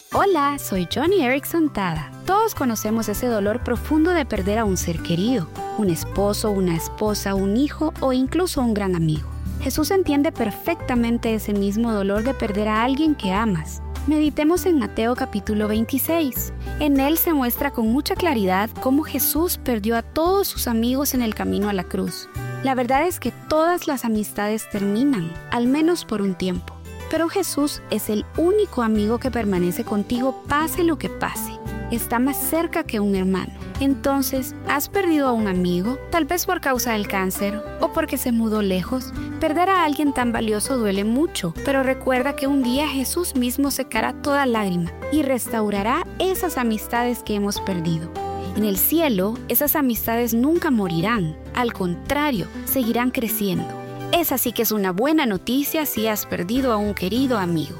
Hola, soy Johnny Erickson Tada. Todos conocemos ese dolor profundo de perder a un ser querido, un esposo, una esposa, un hijo o incluso un gran amigo. Jesús entiende perfectamente ese mismo dolor de perder a alguien que amas. Meditemos en Mateo capítulo 26. En él se muestra con mucha claridad cómo Jesús perdió a todos sus amigos en el camino a la cruz. La verdad es que todas las amistades terminan, al menos por un tiempo. Pero Jesús es el único amigo que permanece contigo pase lo que pase. Está más cerca que un hermano. Entonces, ¿has perdido a un amigo? Tal vez por causa del cáncer o porque se mudó lejos. Perder a alguien tan valioso duele mucho, pero recuerda que un día Jesús mismo secará toda lágrima y restaurará esas amistades que hemos perdido. En el cielo, esas amistades nunca morirán. Al contrario, seguirán creciendo. Esa sí que es una buena noticia si has perdido a un querido amigo.